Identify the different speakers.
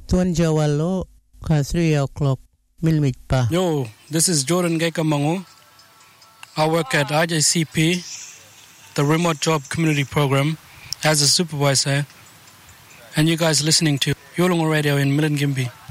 Speaker 1: Tuan Jawalo ka 3 o'clock milmit pa.
Speaker 2: Yo, this is Jordan Gekamango. I work at IJCP, the Remote Job Community Program, as a supervisor. And you guys listening to Yolongo Radio in Milingimbi.